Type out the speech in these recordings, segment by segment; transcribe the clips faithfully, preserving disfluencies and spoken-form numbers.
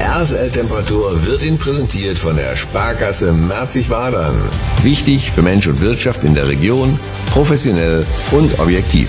R S L-Temperatur wird Ihnen präsentiert von der Sparkasse Merzig-Wadern. Wichtig für Mensch und Wirtschaft in der Region, professionell und objektiv.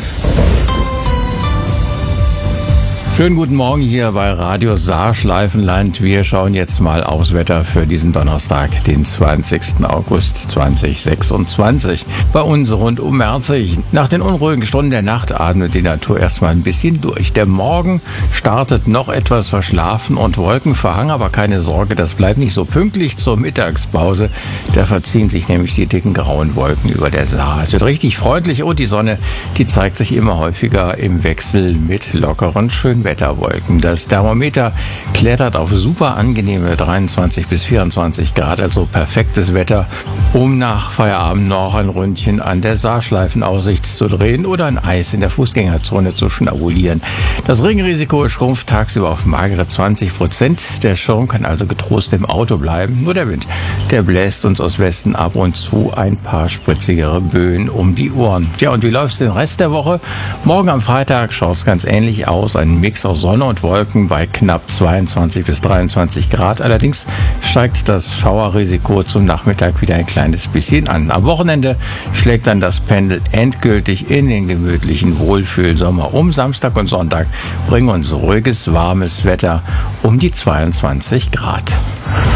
Schönen guten Morgen hier bei Radio Saarschleifenland. Wir schauen jetzt mal aufs Wetter für diesen Donnerstag, den zwanzigsten August zweitausendsechsundzwanzig. Bei uns rund um Merzig. Nach den unruhigen Stunden der Nacht atmet die Natur erstmal ein bisschen durch. Der Morgen startet noch etwas verschlafen und wolkenverhangen, aber keine Sorge, das bleibt nicht so pünktlich zur Mittagspause. Da verziehen sich nämlich die dicken grauen Wolken über der Saar. Es wird richtig freundlich und die Sonne, die zeigt sich immer häufiger im Wechsel mit lockeren, schönen Wetterwolken. Das Thermometer klettert auf super angenehme dreiundzwanzig bis vierundzwanzig Grad, also perfektes Wetter, um nach Feierabend noch ein Ründchen an der Saarschleifenaussicht zu drehen oder ein Eis in der Fußgängerzone zu schnabulieren. Das Regenrisiko schrumpft tagsüber auf magere zwanzig Prozent. Der Schirm kann also getrost im Auto bleiben. Nur der Wind, der bläst uns aus Westen ab und zu ein paar spritzigere Böen um die Ohren. Tja, und wie läuft's den Rest der Woche? Morgen am Freitag schaut's ganz ähnlich aus. Ein Mix aus Sonne und Wolken bei knapp zweiundzwanzig bis dreiundzwanzig Grad. Allerdings steigt das Schauerrisiko zum Nachmittag wieder ein kleines bisschen an. Am Wochenende schlägt dann das Pendel endgültig in den gemütlichen Wohlfühlsommer um. Samstag und Sonntag bringen uns ruhiges, warmes Wetter um die zweiundzwanzig Grad.